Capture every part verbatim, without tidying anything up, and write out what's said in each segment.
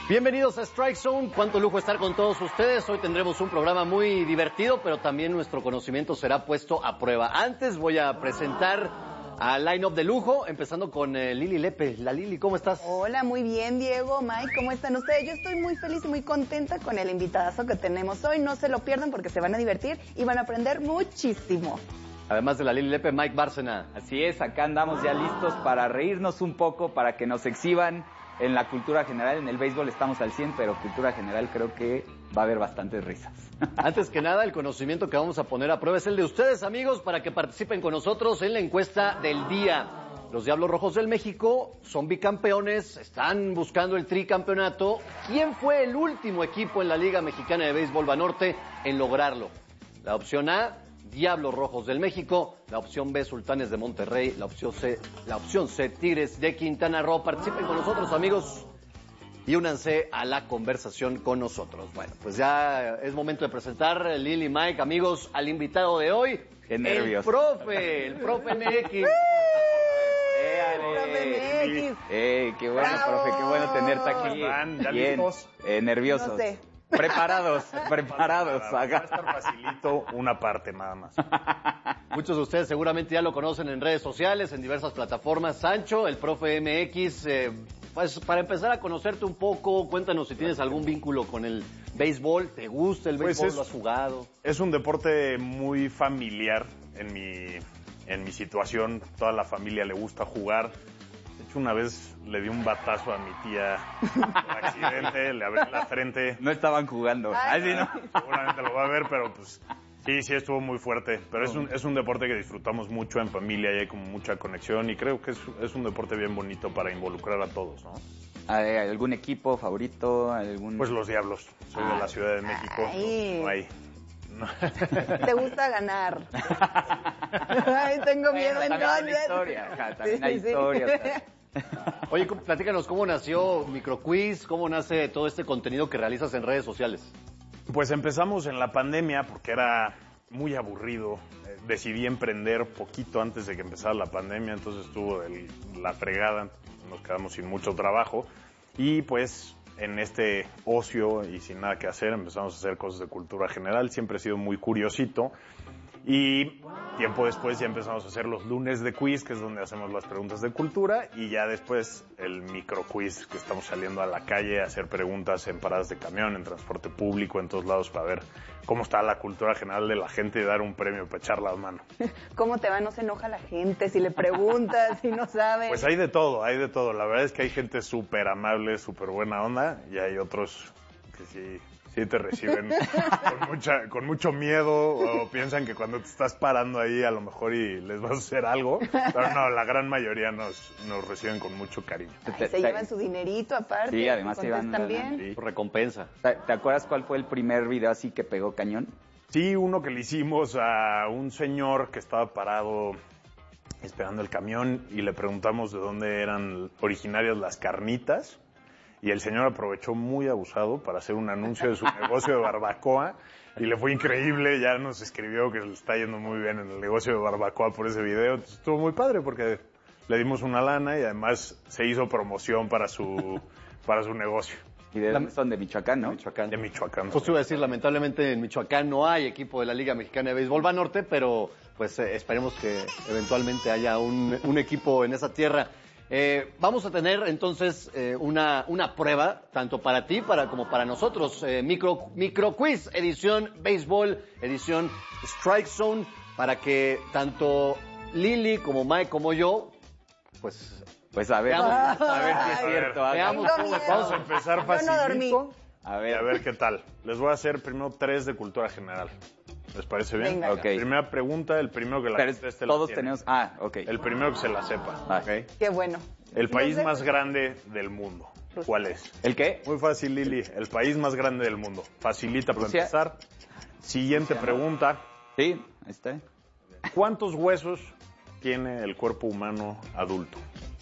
Bienvenidos a Strike Zone, cuánto lujo estar con todos ustedes. Hoy tendremos un programa muy divertido, pero también nuestro conocimiento será puesto a prueba. Antes voy a presentar al line-up de lujo, empezando con eh, Lili Lepe. La Lili, ¿cómo estás? Hola, muy bien, Diego, Mike, ¿cómo están ustedes? Yo estoy muy feliz y muy contenta con el invitadazo que tenemos hoy. No se lo pierdan porque se van a divertir y van a aprender muchísimo. Además de la Lili Lepe, Mike Bárcena. Así es, acá andamos ya listos para reírnos un poco, para que nos exhiban en la cultura general. En el béisbol estamos al cien, pero cultura general creo que va a haber bastantes risas. Antes que nada, el conocimiento que vamos a poner a prueba es el de ustedes, amigos, para que participen con nosotros en la encuesta del día. Los Diablos Rojos del México son bicampeones, están buscando el tricampeonato. ¿Quién fue el último equipo en la Liga Mexicana de Béisbol Banorte en lograrlo? La opción A, Diablos Rojos del México, la opción B, Sultanes de Monterrey, la opción C, la opción C, Tigres de Quintana Roo. Participen con nosotros, amigos, y únanse a la conversación con nosotros. Bueno, pues ya es momento de presentar, Lili, Mike, amigos, al invitado de hoy. Qué nervios. El profe, el profe M X. ¡Eh, profe M X! ¡Eh, qué bueno, ¡Bravo! profe, qué bueno tenerte aquí! ¿Están ya Bien, listos? eh, nerviosos. No sé. Preparados, preparados. Va a Acá. estar facilito una parte nada más. Muchos de ustedes seguramente ya lo conocen en redes sociales, en diversas plataformas. Sancho, el profe M X, eh, pues para empezar a conocerte un poco, cuéntanos si tienes algún vínculo con el béisbol. ¿Te gusta el Pues béisbol? es- ¿Lo has jugado? Es un deporte muy familiar en mi, en mi situación. Toda la familia le gusta jugar. De hecho, una vez le di un batazo a mi tía por accidente, le abrí la frente. No estaban jugando. Ay, Así no. Seguramente lo va a ver, pero pues sí, sí estuvo muy fuerte. Pero es un, es un deporte que disfrutamos mucho en familia y hay como mucha conexión. Y creo que es, es un deporte bien bonito para involucrar a todos, ¿no? ¿Hay ¿Algún equipo favorito? ¿Algún... Pues los Diablos. Soy de la Ciudad de México. Ay. No, no hay. No. Te gusta ganar. Ay, tengo miedo Bueno, también hay entonces. historia, ajá, también Sí, hay sí. historia. o sea. Oye, cu- platícanos cómo nació Microquiz, cómo nace todo este contenido que realizas en redes sociales. Pues empezamos en la pandemia porque era muy aburrido. Eh, Decidí emprender poquito antes de que empezara la pandemia, entonces estuvo de la fregada, nos quedamos sin mucho trabajo y pues en este ocio y sin nada que hacer empezamos a hacer cosas de cultura general. Siempre he sido muy curiosito y tiempo después ya empezamos a hacer los lunes de quiz, que es donde hacemos las preguntas de cultura, y ya después el micro quiz, que estamos saliendo a la calle a hacer preguntas en paradas de camión, en transporte público, en todos lados, para ver cómo está la cultura general de la gente y dar un premio para echar la mano. ¿Cómo te va? No se enoja la gente si le preguntas, si no sabe. Pues hay de todo, hay de todo. La verdad es que hay gente súper amable, súper buena onda, y hay otros que sí, sí te reciben con, mucha, con mucho miedo, o piensan que cuando te estás parando ahí a lo mejor y les vas a hacer algo. Pero no, la gran mayoría nos, nos reciben con mucho cariño. Ay, Te- se te- llevan su dinerito aparte. Sí, además se llevan contestan una lana. bien. Sí. Tu recompensa. ¿Te te acuerdas cuál fue el primer video así que pegó cañón? Sí, uno que le hicimos a un señor que estaba parado esperando el camión y le preguntamos de dónde eran originarias las carnitas. Y el señor aprovechó muy abusado para hacer un anuncio de su negocio de barbacoa y le fue increíble. Ya nos escribió que le está yendo muy bien en el negocio de barbacoa por ese video. Entonces, estuvo muy padre porque le dimos una lana y además se hizo promoción para su, para su negocio. ¿Y de dónde son? De Michoacán, ¿no? Michoacán. De Michoacán. Pues te iba a decir, lamentablemente en Michoacán no hay equipo de la Liga Mexicana de Béisbol Banorte, pero pues eh, esperemos que eventualmente haya un, un equipo en esa tierra. Eh, vamos a tener entonces eh, una, una prueba, tanto para ti para, como para nosotros. Eh, micro, micro Quiz, edición Béisbol, edición Strike Zone, para que tanto Lili como Mike como yo, pues Pues a ver, Veamos. a ver si es A ver, cierto. a ver. veamos Tengo cómo miedo. Vamos a empezar Yo no dormí. facilito. A Y ver, a ver qué tal. Les voy a hacer primero tres de cultura general. ¿Les parece bien? Venga. Ok. Primera pregunta, el primero que la Pero conteste la todos tiene. tenemos... Ah, ok. El primero que se la sepa. Ah. ¿Ok? Qué bueno. El país No sé. más grande del mundo. ¿Cuál es? ¿El qué? Muy fácil, Lili. El país más grande del mundo. Facilita para Rusia. empezar. Siguiente pregunta. Sí, ahí está. ¿Cuántos huesos tiene el cuerpo humano adulto?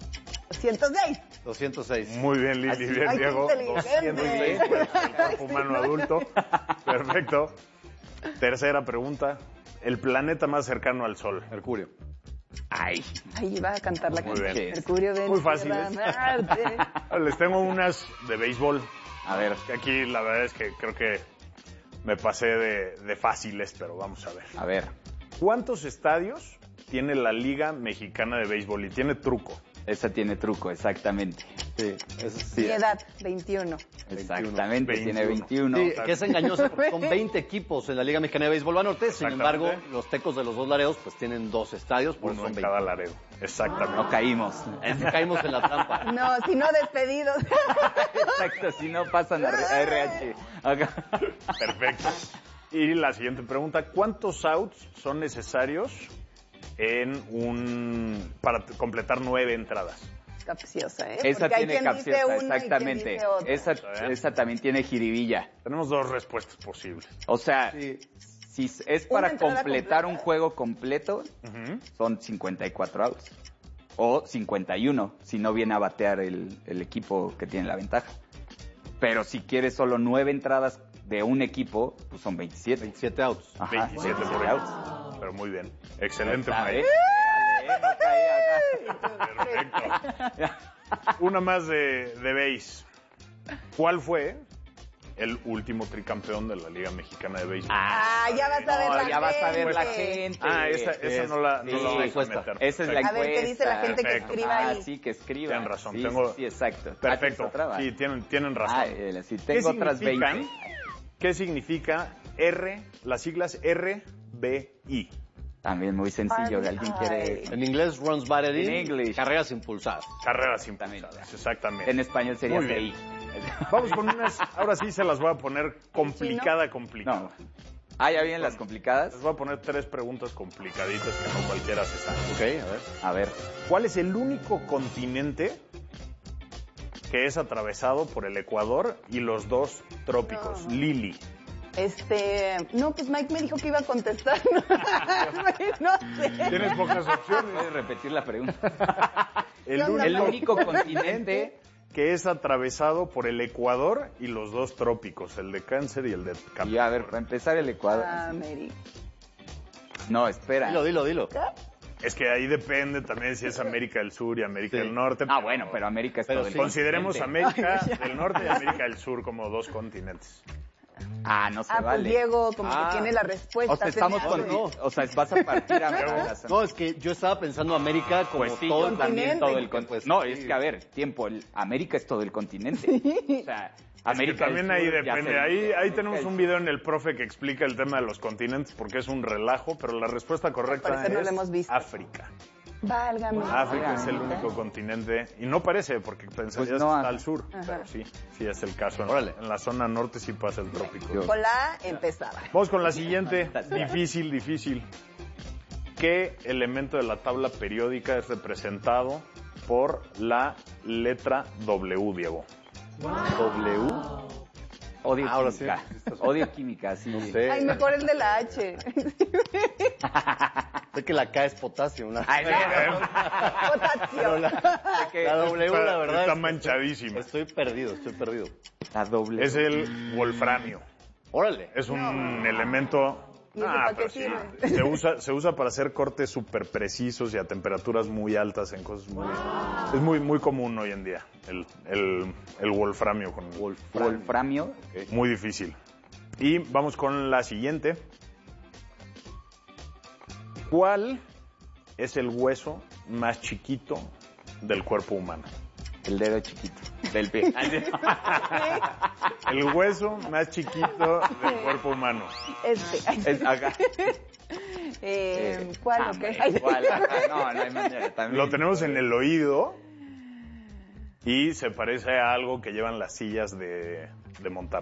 ciento seis. doscientos seis. Muy bien, Lili. Así. Bien, Ay, qué Diego. inteligente. doscientos seis huesos del cuerpo humano adulto. Perfecto. Tercera pregunta. El planeta más cercano al Sol. Mercurio. Ay. Ahí va a cantar la Muy canción. bien. Mercurio, Venus, Muy fáciles. Tierra, Marte. Ahora les tengo unas de béisbol. A ver. Que aquí la verdad es que creo que me pasé de, de fáciles, pero vamos a ver. A ver. ¿Cuántos estadios tiene la Liga Mexicana de Béisbol? Y tiene truco. Esa tiene truco, exactamente. Sí, eso sí. Mi edad, veintiuno. Exactamente, tiene veintiuno. veintiuno. Sí, que es engañoso porque son veinte equipos en la Liga Mexicana de Béisbol Banorte. Sin embargo, los Tecos de los dos Laredos pues tienen dos estadios, por eso Uno son en veinte. cada Laredo. Exactamente. No caímos. Caímos en la trampa. No, si no, despedidos. Exacto, si no pasan a a R H. Acá. Perfecto. Y la siguiente pregunta, ¿cuántos outs son necesarios en un para t- completar nueve entradas? Capciosa, ¿eh? Esa Porque hay tiene quien dice capciosa, una y quien exactamente. dice otra. Esa, bien. esa también tiene jiribilla. Tenemos dos respuestas posibles. O sea, Sí. si es para Una entrada completar completa. un juego completo, Ujú. son cincuenta y cuatro outs. O cincuenta y uno, si no viene a batear el, el equipo que tiene la ventaja. Pero si quieres solo nueve entradas de un equipo, pues son veintisiete. veintisiete outs. Ajá, veintisiete por veintisiete outs. Pero muy bien. Excelente, Está, Mike. ¿eh? Dale, no caí acá. Perfecto. Una más de, de base. ¿Cuál fue el último tricampeón de la Liga Mexicana de Béisbol? Ah, ya vas a ver No, la ya vas a ver la gente. gente. Ah, esa, esa es- no la, no sí, la vamos a encuesta. meter. Esa es la A ver, ¿qué encuesta. dice la gente que Perfecto. escriba Ah, ahí? sí, que escriba. Tienen razón, Sí, tengo- sí, sí, exacto. Perfecto. Ah, ¿tienes otra? Sí, tienen, tienen razón. Ah, eh, sí, ¿Qué tengo otras significan- veinte. ¿Qué significa R, las siglas R B I? También muy sencillo, que alguien Ay. quiere... En inglés, runs batted in. In English. Carreras impulsadas. Carreras Exactamente. impulsadas, exactamente. En español sería Muy C bien. I. Vamos con unas, ahora sí se las voy a poner complicada, complicada. No. Ah, ya vienen las complicadas. Les voy a poner tres preguntas complicaditas que no cualquiera se sabe. Ok, a ver. A ver. ¿Cuál es el único continente que es atravesado por el Ecuador y los dos trópicos? No. Lili. Este, no, pues Mike me dijo que iba a contestar. No sé. Tienes pocas opciones. ¿Puedes repetir la pregunta? El ¿Qué onda, El único único continente... que es atravesado por el Ecuador y los dos trópicos, el de Cáncer y el de Y Capricornio. a ver, para empezar el Ecuador. Ah, Mary. No, espera. Dilo, dilo, dilo. Es que ahí depende también si es América del Sur y América Sí. del Norte. Ah, bueno, pero América es Pero todo el sí. Consideremos continente. América del Norte y América del Sur como dos continentes. Ah, no se Ah, pues vale. Diego, como Ah. que tiene la respuesta. O sea, estamos se me con... hace. no. O sea, vas a partir a... No, es que yo estaba pensando América como Pues sí, todo yo también continente. todo el continente. Pues, no, sí. es que a ver, tiempo, el- América es todo el continente. O sea, América Es que también del ahí Sur ya depende. se- Ahí, ahí América tenemos del un Sur. video en el profe que explica el tema de los continentes porque es un relajo, pero la respuesta correcta parecer no es lo hemos visto. África. Válgame. África es el Mira. único continente, y no parece porque pensarías Pues no, que está ajá. al sur, Ajá. pero sí, sí es el caso. En, Órale. en la zona norte sí pasa el trópico. Yo- Con la A empezaba. Vamos con la siguiente, difícil, difícil. ¿Qué elemento de la tabla periódica es representado por la letra W, Diego? W. Odio Ahora química. sí. Odio química, sí. No sé. Ay, mejor el de la H. Sé que la K es potasio. ¿no? Ay, Potasio. La, que- la W, Está- la verdad. está es que manchadísima. Estoy perdido, estoy perdido. La doble. Es el wolframio. Órale. Es un elemento... ¿Y eso Ah, para pero qué sí. sirve? Se usa, se usa para hacer cortes súper precisos y a temperaturas muy altas en cosas muy... Es muy, muy común hoy en día, el, el, el wolframio. Con Wolframio. Muy difícil. Y vamos con la siguiente. ¿Cuál es el hueso más chiquito del cuerpo humano? El dedo chiquito. Del pie. El hueso más chiquito del cuerpo humano. Este. Ay, Es acá. eh, ¿Cuál Ah, o qué? hombre, ¿cuál? Ajá, no, no hay manera. También. Lo tenemos en el oído y se parece a algo que llevan las sillas de, de montar.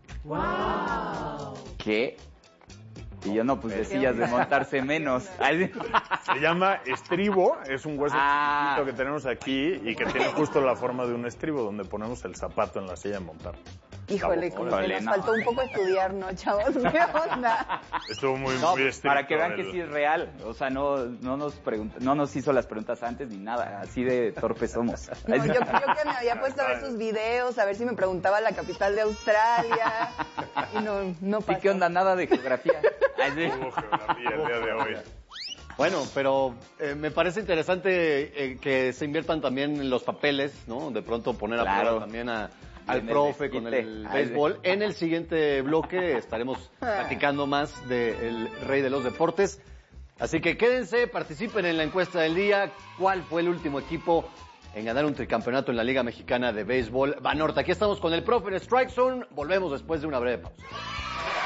¿Qué? Y yo no, pues de sillas de montarse menos. Ay, sí. Se llama estribo, es un hueso Ah. chiquito que tenemos aquí y que tiene justo la forma de un estribo donde ponemos el zapato en la silla de montar. Híjole, como que Órale, nos no. faltó un poco estudiar, ¿no, chavos? ¿Qué onda? Estuvo muy, No, muy estricto. para que vean que el- sí es real. O sea, no, no, nos pregunta, no nos hizo las preguntas antes ni nada. Así de torpes somos. No, yo, yo que me había puesto a ver sus videos, a ver si me preguntaba la capital de Australia. Y no, no ¿Y pasó. qué onda? Nada de geografía. Ay, sí. Hubo geografía el día de hoy. Bueno, pero eh, me parece interesante eh, que se inviertan también en los papeles, ¿no? De pronto poner a Claro. prueba también a, al En el profe con desquite. el Ah, béisbol. En el siguiente bloque estaremos platicando más del rey de los deportes. Así que quédense, participen en la encuesta del día. ¿Cuál fue el último equipo en ganar un tricampeonato en la Liga Mexicana de Béisbol? Banorte, aquí estamos con el profe en Strike Zone. Volvemos después de una breve pausa.